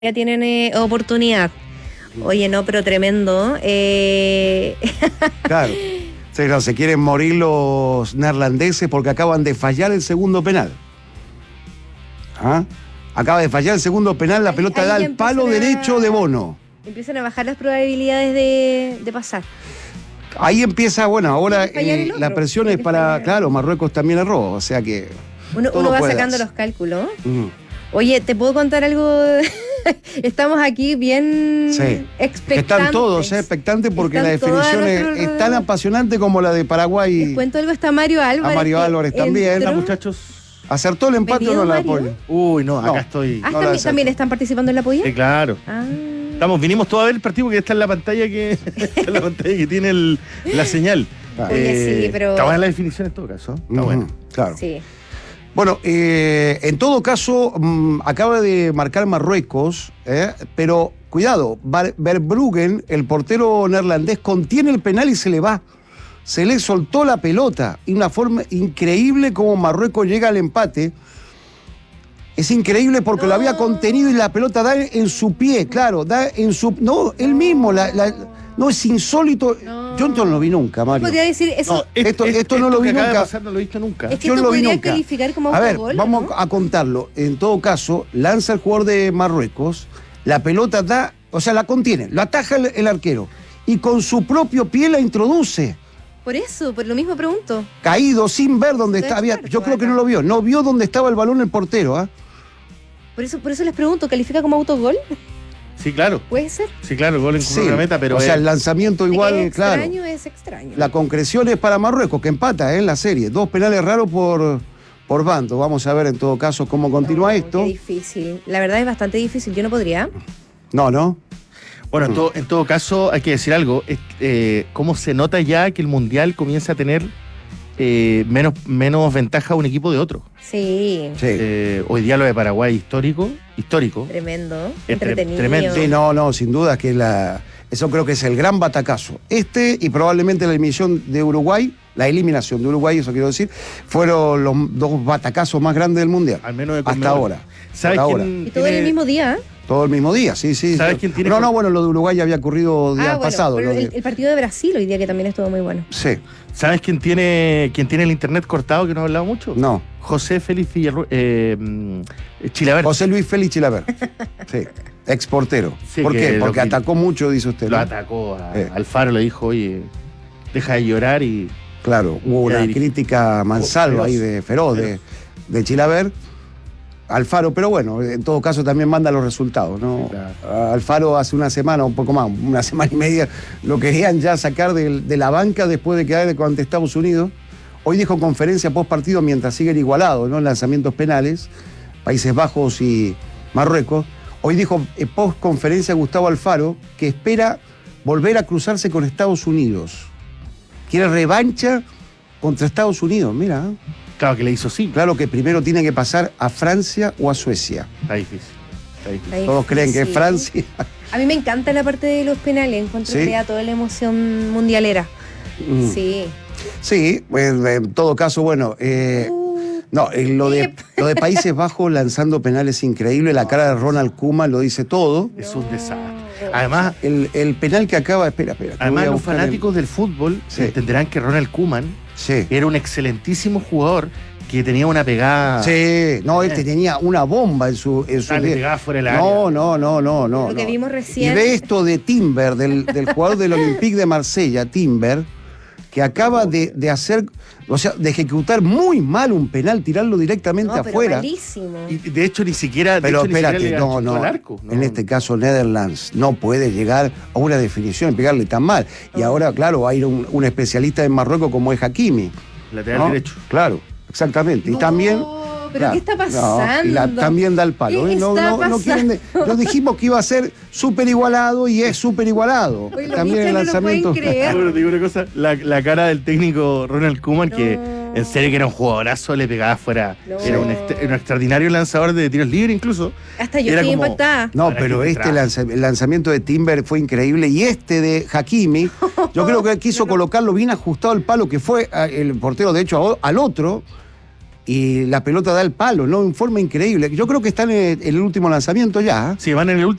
ya tienen oportunidad. Oye, no, pero tremendo. Claro. Sí, no, se quieren morir los neerlandeses porque acaban de fallar el segundo penal. ¿Ah? Acaba de fallar el segundo penal, la pelota da al palo derecho de Bono. Empiezan a bajar las probabilidades de pasar. Ahí empieza, bueno, ahora la presión es para, fallar. claro, Marruecos también erró, o sea que... Uno va sacando los cálculos. Oye, ¿te puedo contar algo? Estamos aquí bien expectantes. Están todos expectantes porque la definición es tan apasionante como la de Paraguay. Les cuento algo, está Mario Álvarez. A Mario Álvarez también. Hola, muchachos. ¿Acertó el empate o no la apoyo? Uy, no, acá estoy. ¿También están participando en la apoyo? Sí, claro. Vinimos todos a ver el partido porque está en la pantalla que tiene la señal. Oye, sí, pero... Está buena la definición en todo caso. Está bueno. Claro. Sí. Bueno, en todo caso, acaba de marcar Marruecos, pero cuidado, Verbruggen, el portero neerlandés, contiene el penal y se le va. Se le soltó la pelota. Y una forma increíble como Marruecos llega al empate. Es increíble porque lo había contenido y la pelota da en su pie, claro, da en su... No, él mismo, no, es insólito. No. Yo no lo vi nunca, Mario. Podría decir eso. Esto no lo vi nunca. No lo he visto nunca. Es que yo esto no lo vi podría nunca. calificar como a ver, autogol, vamos ¿no? a contarlo. En todo caso, lanza el jugador de Marruecos, la pelota da, o sea, la contiene, lo ataja el arquero y con su propio pie la introduce. Por eso, por lo mismo pregunto. Caído, sin ver dónde estaba. Yo creo que no lo vio. No vio dónde estaba el balón el portero, ¿ah? Por eso les pregunto, ¿califica como autogol? Sí, claro. ¿Puede ser? Sí, claro, el gol en la meta, pero... O sea, el lanzamiento igual, es extraño, claro. Es extraño. La concreción es para Marruecos, que empata en la serie. 2 penales raros por bando. Vamos a ver en todo caso cómo continúa esto. Qué difícil. La verdad es bastante difícil. Yo no podría. No. Bueno, en todo caso, hay que decir algo. ¿Cómo se nota ya que el Mundial comienza a tener menos ventaja a un equipo de otro? Sí. Hoy día lo de Paraguay histórico. Tremendo. Es Entretenido. tremendo. Sí, no, sin duda que eso creo que es el gran batacazo. Y probablemente la eliminación de Uruguay, eso quiero decir, fueron los 2 batacazos más grandes del Mundial. Al menos de hasta ahora. ¿Sabes quién? Y todo en el mismo día. Todo el mismo día, sí. ¿Sabes quién tiene? Bueno, lo de Uruguay ya había ocurrido días pasados. Pero el partido de Brasil hoy día que también estuvo muy bueno. Sí. ¿Sabes quién tiene el internet cortado que no ha hablado mucho? No. José Félix Chilavert. José Luis Félix Chilavert. Sí. Exportero. Sí, ¿Por qué? Porque atacó mucho, dice usted. Lo ¿no? atacó Alfaro, le dijo, oye, deja de llorar y... Claro, hubo una crítica mansalva ahí feroz de Chilavert. Alfaro, pero bueno, en todo caso también manda los resultados, ¿no? Claro. Alfaro hace una semana, un poco más, una semana y media, lo querían ya sacar de la banca después de quedar ante Estados Unidos. Hoy dijo conferencia post partido mientras siguen igualados, ¿no? En lanzamientos penales, Países Bajos y Marruecos. Hoy dijo post conferencia Gustavo Alfaro que espera volver a cruzarse con Estados Unidos. Quiere revancha contra Estados Unidos, mira. Claro que le hizo sí. Claro que primero tiene que pasar a Francia o a Suecia. Está difícil. Todos creen que es Francia. A mí me encanta la parte de los penales, encuentro que da toda la emoción mundialera. Sí. Sí, en todo caso, bueno, lo de Países Bajos lanzando penales increíble, la cara de Ronald Koeman lo dice todo. Es un desastre. Además, el penal que acaba, espera. Además, los fanáticos del fútbol entenderán que Ronald Koeman era un excelentísimo jugador que tenía una pegada. Sí, él tenía una bomba en su le pegaba fuera del área. No. Lo que vimos recién. Y ve esto de Timber, del jugador del Olympique de Marsella, Timber, que acaba de hacer, o sea, de ejecutar muy mal un penal, tirarlo directamente afuera. Malísimo. Y de hecho ni siquiera. Pero espérate, al arco. En este caso, Netherlands no puede llegar a una definición y pegarle tan mal. Y ahora, claro, va a ir un especialista en Marruecos como es Hakimi. Lateral derecho. Claro, exactamente. Y también. ¿Pero qué está pasando? También da el palo. Nos dijimos que iba a ser súper igualado y es súper igualado. Oye, también el lanzamiento. No lo pueden creer. Bueno, te digo una cosa, la cara del técnico Ronald Koeman, que en serio que era un jugadorazo, le pegaba fuera. Era un extraordinario lanzador de tiros libres incluso. Hasta yo estoy impactada. No, pero el lanzamiento de Timber fue increíble y de Hakimi, yo creo que quiso colocarlo bien ajustado al palo, que fue el portero, de hecho, al otro. y la pelota da el palo, ¿no? En forma increíble. Yo creo que están en el último lanzamiento ya. Sí, van en el último.